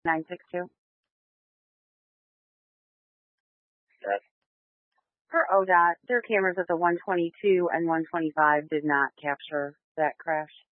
962. Yes. For ODOT, their cameras at the 122 and 125 did not capture that crash.